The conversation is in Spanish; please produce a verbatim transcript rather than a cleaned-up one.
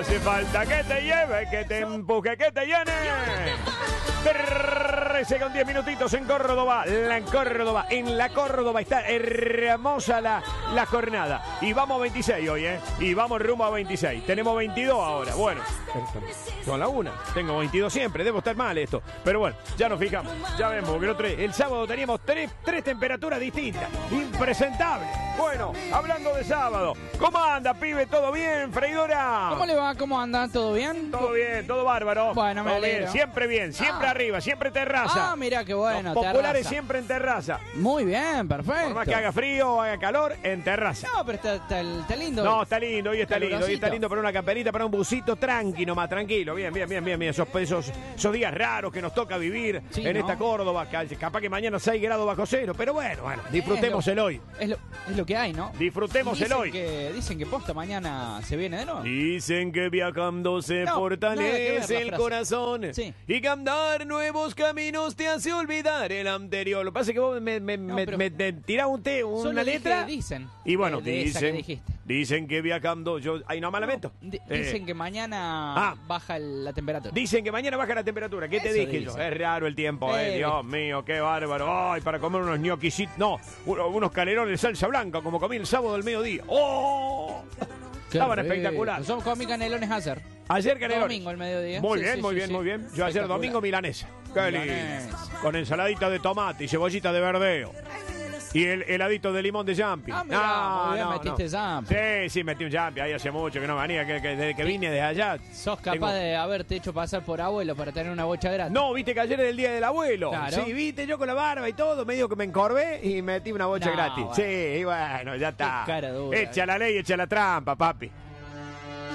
hace falta que te lleve, que te empuje, que te llene. trece con diez minutitos en Córdoba. La en Córdoba, en la Córdoba está hermosa la, la jornada. Y vamos a veintiséis hoy, ¿eh? Y vamos rumbo a veintiséis. Tenemos veintidós ahora. Bueno, son la una. Tengo veintidós siempre. Debo estar mal esto. Pero bueno, ya nos fijamos. Ya vemos. Que el, otro, el sábado teníamos tres, tres temperaturas distintas. Impresentable. Bueno, hablando de sábado. ¿Cómo anda, pibe? ¿Todo bien, freidora? ¿Cómo le va? ¿Cómo anda? ¿Todo bien? Todo bien, todo bárbaro. Bueno, me todo alegro. bien, siempre bien, siempre Ah. arriba, siempre terraza. Ah, mira qué bueno. Los populares terraza. siempre en terraza. Muy bien, perfecto. Por más que haga frío o haga calor, en terraza. No, pero está, está, está lindo. No, está lindo, hoy está lindo, hoy está Calurosito. lindo para una camperita, para un busito tranqui nomás, tranquilo, bien, bien, bien, bien, bien, esos, esos, esos días raros que nos toca vivir Sí, en ¿no? esta Córdoba, que capaz que mañana seis grados bajo cero, pero bueno, bueno, disfrutemos Es lo- el hoy, Es lo, es lo que hay, ¿no? disfrutemos el Dicen hoy. que, dicen que posta mañana se viene de nuevo. Dicen que viajando se No, nada que fortalece ver la el frase. corazón Sí. y que andar nuevos caminos te hace olvidar el anterior. Lo que pasa es que vos me, me, No, me, pero- me- me tirás un té, una Solo dije letra. dicen. Y bueno, de- de esa que dicen, dijiste. dicen que viajando, yo, ahí no me lamento. Di- Eh, Dicen que mañana ah. baja el- la temperatura. Dicen que mañana baja la temperatura. ¿Qué te Eso dije dicen. yo? Es raro el tiempo, eh. Eh, Dios mío, qué bárbaro. Ay, para comer unos ñoquisitos. No, uno- unos canelones de salsa blanca, como comí el sábado del mediodía. ¡Oh! Qué Estaban rico. espectaculares. Nosotros comí canelones ayer. Ayer canelones. Domingo al mediodía. Muy Sí, bien, sí, muy sí, bien, sí. muy bien. Yo ayer Espectacular. domingo milanesa. Qué lindo. Milanesa. Con ensaladita de tomate y cebollita de verdeo. Y el heladito de limón de Jumpy. Ah, mirá, muy bien, metiste Jumpy. Sí, sí, metí un Jumpy. Ahí hace mucho que no venía, que, que desde que vine desde allá. Sos capaz tengo- de haberte hecho pasar por abuelo para tener una bocha gratis. No, viste que ayer era el día del abuelo. Claro. Sí, viste, yo con la barba y todo, medio que me encorvé y metí una bocha No, gratis. bueno. Sí, y bueno, ya está. cara dura, Echa la ley, echa la trampa, papi.